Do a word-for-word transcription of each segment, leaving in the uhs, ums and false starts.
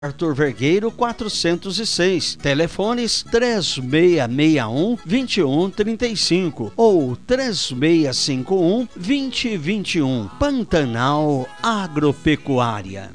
Arthur Vergueiro quatrocentos e seis, telefones três seis seis um, dois um três cinco ou três seis cinco um, dois zero dois um. Pantanal Agropecuária.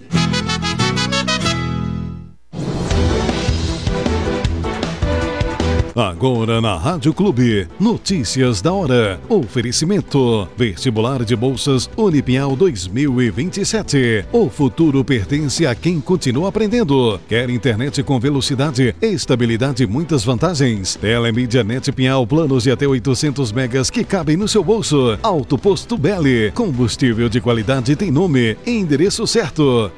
Agora na Rádio Clube, notícias da hora. Oferecimento: Vestibular de Bolsas Unipinhal dois mil e vinte e sete. O futuro pertence a quem continua aprendendo. Quer internet com velocidade, estabilidade e muitas vantagens? Telemídia Net Pinhal, planos de até oitocentos megas que cabem no seu bolso. Alto Posto Belli, combustível de qualidade tem nome e endereço certo.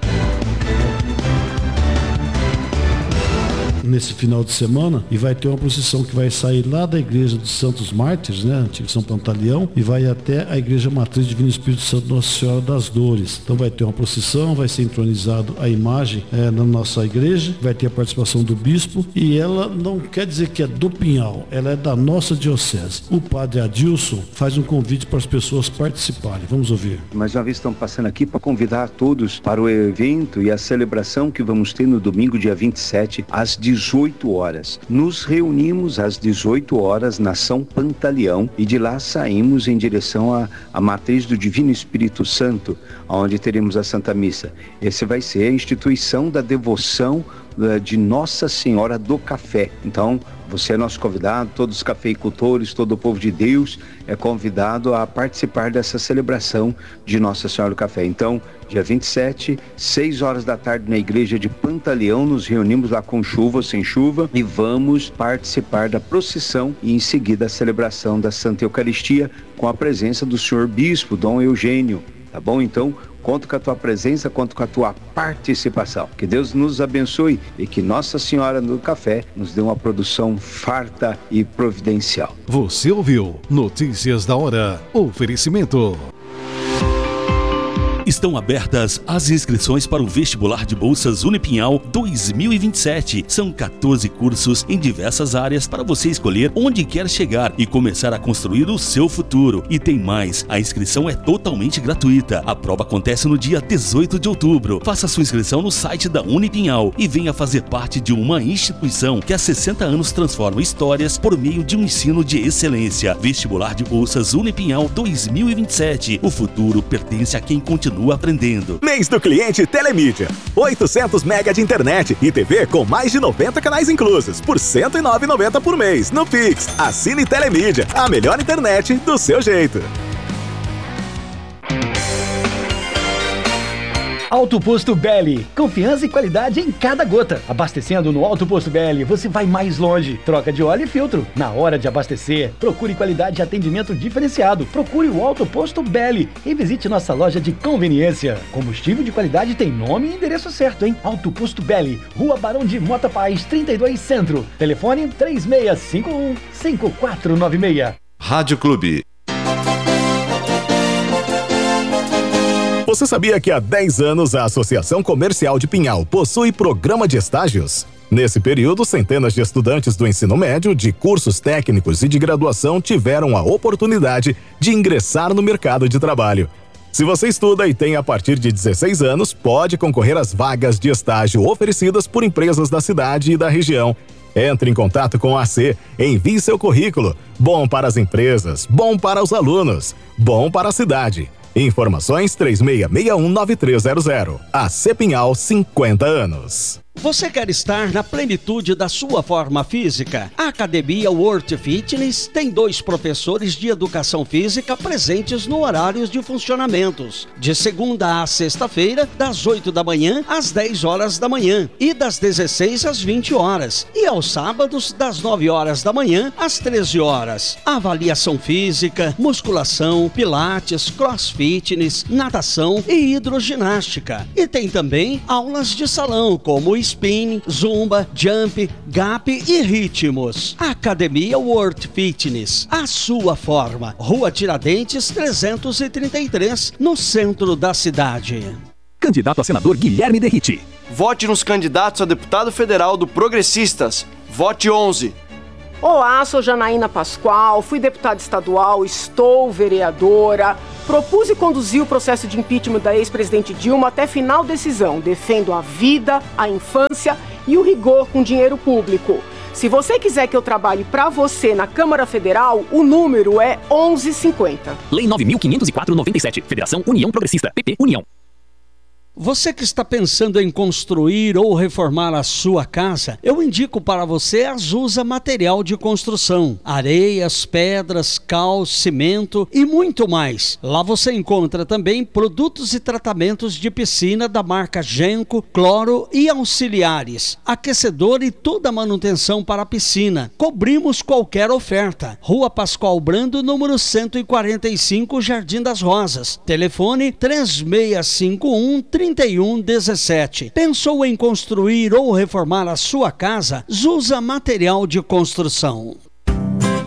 Nesse final de semana, e vai ter uma procissão que vai sair lá da igreja dos Santos Mártires, né, antigo São Pantaleão, e vai até a igreja matriz Divino Espírito Santo Nossa Senhora das Dores. Então vai ter uma procissão, vai ser entronizado a imagem é, na nossa igreja, vai ter a participação do bispo, e ela não quer dizer que é do Pinhal, ela é da nossa diocese. O padre Adilson faz um convite para as pessoas participarem. Vamos ouvir. Mais uma vez estamos passando aqui para convidar todos para o evento e a celebração que vamos ter no domingo, dia vinte e sete, às dezoito horas. Nos reunimos às dezoito horas na São Pantaleão e de lá saímos em direção à, à matriz do Divino Espírito Santo, onde teremos a Santa Missa. Esse vai ser a instituição da devoção de Nossa Senhora do Café. Então, você é nosso convidado, todos os cafeicultores, todo o povo de Deus é convidado a participar dessa celebração de Nossa Senhora do Café. Então, dia vinte e sete, seis horas da tarde na igreja de Pantaleão, nos reunimos lá com chuva ou sem chuva e vamos participar da procissão e em seguida a celebração da Santa Eucaristia com a presença do senhor Bispo, Dom Eugênio. Tá bom? Então, conto com a tua presença, conto com a tua participação. Que Deus nos abençoe e que Nossa Senhora do Café nos dê uma produção farta e providencial. Você ouviu Notícias da Hora. Oferecimento. Estão abertas as inscrições para o Vestibular de Bolsas Unipinhal dois mil e vinte e sete. São quatorze cursos em diversas áreas para você escolher onde quer chegar e começar a construir o seu futuro. E tem mais, a inscrição é totalmente gratuita. A prova acontece no dia dezoito de outubro. Faça sua inscrição no site da Unipinhal e venha fazer parte de uma instituição que há sessenta anos transforma histórias por meio de um ensino de excelência. Vestibular de Bolsas Unipinhal dois mil e vinte e sete. O futuro pertence a quem continua aprendendo. Mês do cliente Telemídia. oitocentos mega de internet e T V com mais de noventa canais inclusos por cento e nove reais e noventa centavos por mês no Pix. Assine Telemídia, a melhor internet do seu jeito. Alto Posto Belli, confiança e qualidade em cada gota. Abastecendo no Alto Posto Belli, você vai mais longe. Troca de óleo e filtro. Na hora de abastecer, procure qualidade e atendimento diferenciado. Procure o Alto Posto Belli e visite nossa loja de conveniência. Combustível de qualidade tem nome e endereço certo, hein? Alto Posto Belli, Rua Barão de Mota Paz, trinta e dois Centro. Telefone três seis cinco um, cinco quatro nove seis. Rádio Clube. Você sabia que há dez anos a Associação Comercial de Pinhal possui programa de estágios? Nesse período, centenas de estudantes do ensino médio, de cursos técnicos e de graduação tiveram a oportunidade de ingressar no mercado de trabalho. Se você estuda e tem a partir de dezesseis anos, pode concorrer às vagas de estágio oferecidas por empresas da cidade e da região. Entre em contato com a A C, envie seu currículo. Bom para as empresas, bom para os alunos, bom para a cidade. Informações três seis seis um, nove três zero zero. A C Pinhal, cinquenta anos. Você quer estar na plenitude da sua forma física? A Academia World Fitness tem dois professores de educação física presentes no horários de funcionamentos. De segunda a sexta-feira, das oito da manhã às dez horas da manhã e das dezesseis às vinte horas. E aos sábados, das nove horas da manhã às treze horas. Avaliação física, musculação, pilates, crossfitness, natação e hidroginástica. E tem também aulas de salão, como spinning, zumba, jump, gap e ritmos. Academia World Fitness, a sua forma. Rua Tiradentes trezentos e trinta e três, no centro da cidade. Candidato a senador Guilherme Derriti. Vote nos candidatos a deputado federal do Progressistas. Vote onze. Olá, sou Janaína Pascoal, fui deputada estadual, estou vereadora. Propus e conduzi o processo de impeachment da ex-presidente Dilma até final decisão. Defendo a vida, a infância e o rigor com dinheiro público. Se você quiser que eu trabalhe para você na Câmara Federal, o número é onze cinquenta. Lei nove mil quinhentos e quatro noventa e sete. Federação União Progressista. P P União. Você que está pensando em construir ou reformar a sua casa, eu indico para você a Zusa Material de Construção. Areias, pedras, cal, cimento e muito mais. Lá você encontra também produtos e tratamentos de piscina da marca Genco, Cloro e auxiliares, aquecedor e toda a manutenção para a piscina. Cobrimos qualquer oferta. Rua Pascoal Brando, número cento e quarenta e cinco, Jardim das Rosas. Telefone três seis cinco um, trinta e um dezessete. Pensou em construir ou reformar a sua casa? Zusa Material de Construção.